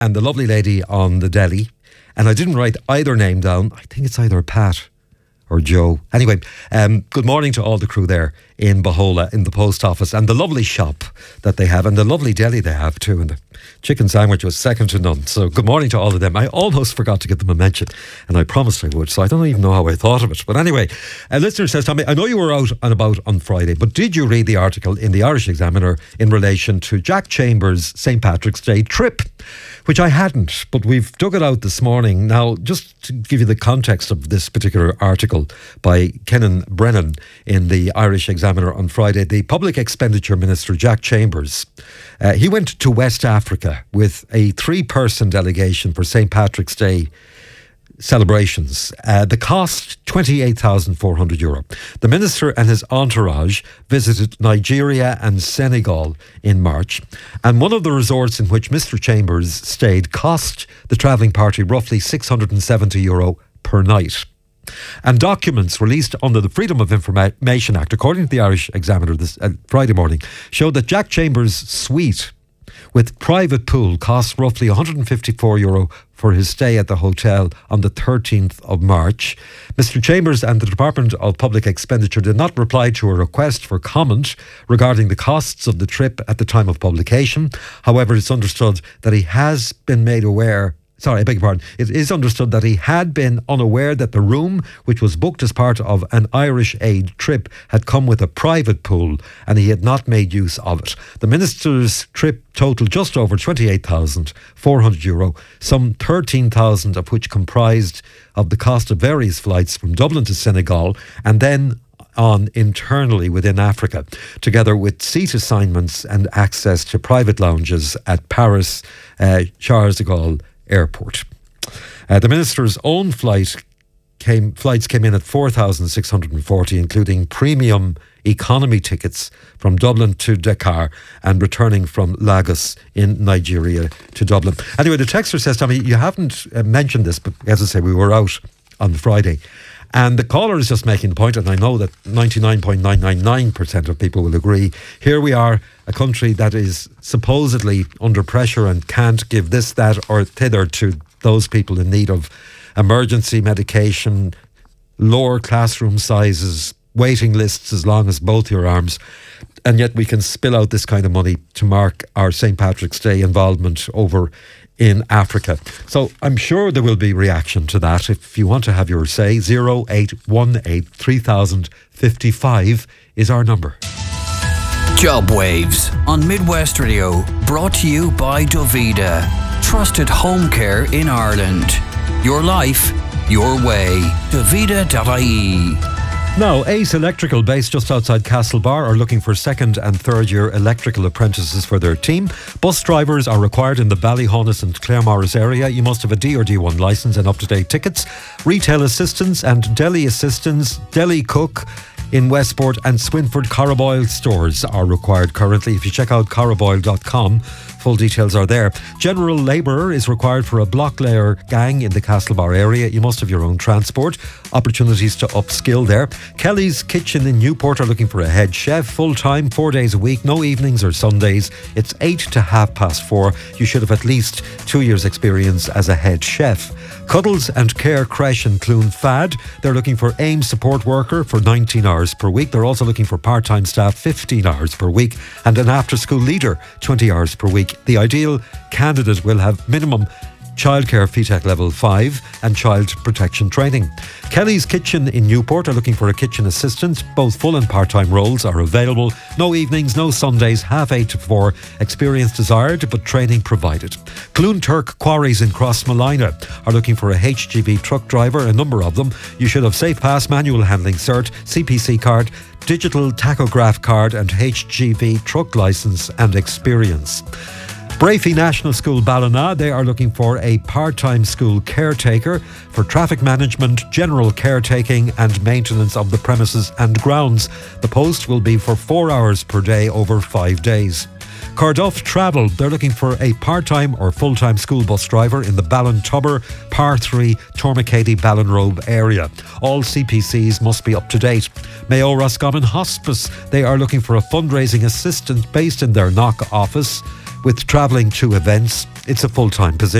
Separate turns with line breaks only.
and the lovely lady on the deli. And I didn't write either name down. I think it's either Pat or Joe. Anyway, good morning to all the crew there in Bahola, in the post office, and the lovely shop that they have, and the lovely deli they have too, and the chicken sandwich was second to none. So good morning to all of them. I almost forgot to give them a mention, and I promised I would, so I don't even know how I thought of it. But anyway, a listener says, Tommy, I know you were out and about on Friday, but did you read the article in the Irish Examiner in relation to Jack Chambers' St. Patrick's Day trip? Which I hadn't, but we've dug it out this morning. Now, just to give you the context of this particular article by Kenan Brennan in the Irish Examiner on Friday, the Public Expenditure Minister, Jack Chambers, he went to West Africa with a 3-person delegation for St. Patrick's Day celebrations. The cost, €28,400. The minister and his entourage visited Nigeria and Senegal in March, and one of the resorts in which Mr. Chambers stayed cost the travelling party roughly €670 per night. And documents released under the Freedom of Information Act, according to the Irish Examiner this Friday morning, showed that Jack Chambers' suite with private pool cost roughly €154 for his stay at the hotel on the 13th of March. Mr. Chambers and the Department of Public Expenditure did not reply to a request for comment regarding the costs of the trip at the time of publication. However, it's understood that he has been made aware. Sorry, I beg your pardon. It is understood that he had been unaware that the room, which was booked as part of an Irish Aid trip, had come with a private pool, and he had not made use of it. The minister's trip totaled just over €28,400, some €13,000 of which comprised of the cost of various flights from Dublin to Senegal, and then on internally within Africa, together with seat assignments and access to private lounges at Paris Charles de Gaulle Airport. The minister's own flights came in at 4,640, including premium economy tickets from Dublin to Dakar and returning from Lagos in Nigeria to Dublin. Anyway, the texter says, Tommy, you haven't mentioned this, but as I say, we were out on Friday. And the caller is just making the point, and I know that 99.999% of people will agree. Here we are, a country that is supposedly under pressure and can't give this, that or thither to those people in need of emergency medication, lower classroom sizes, waiting lists as long as both your arms. And yet we can spill out this kind of money to mark our St. Patrick's Day involvement over in Africa. So I'm sure there will be reaction to that. If you want to have your say, 0818 3055 is our number.
Job Waves on Midwest Radio, brought to you by Dovida, trusted home care in Ireland. Your life, your way. Dovida.ie.
Now, Ace Electrical, based just outside Castlebar, are looking for second and third year electrical apprentices for their team. Bus drivers are required in the Ballyhonus and Claremorris area. You must have a D or D1 licence and up-to-date tickets. Retail assistants and deli assistants, deli cook in Westport and Swinford Carraboyle stores are required currently. If you check out carraboyle.com, full details are there. General labourer is required for a block layer gang in the Castlebar area. You must have your own transport. Opportunities to upskill there. Kelly's Kitchen in Newport are looking for a head chef, full-time, 4 days a week, no evenings or Sundays. It's 8 to 4:30. You should have at least 2 years' experience as a head chef. Cuddles and Care Creche in Clonfad, they're looking for AIM support worker for 19 hours per week. They're also looking for part-time staff, 15 hours per week, and an after-school leader, 20 hours per week. The ideal candidate will have minimum childcare FETAC level 5 and child protection training. Kelly's Kitchen in Newport are looking for a kitchen assistant. Both full and part-time roles are available. No evenings, no Sundays, 8:30 to 4. Experience desired, but training provided. Cloonturk Quarries in Crossmolina are looking for a HGV truck driver, a number of them. You should have Safe Pass, manual handling cert, CPC card, digital tachograph card and HGV truck licence and experience. Brafey National School Ballina, they are looking for a part-time school caretaker for traffic management, general caretaking and maintenance of the premises and grounds. The post will be for 4 hours per day over 5 days. Carduff Travel, they're looking for a part-time or full-time school bus driver in the Ballintubber, Par 3, Tormakeady, Ballinrobe area. All CPCs must be up to date. Mayo Roscommon Hospice, they are looking for a fundraising assistant based in their Knock office, with travelling to events. it's a full-time position.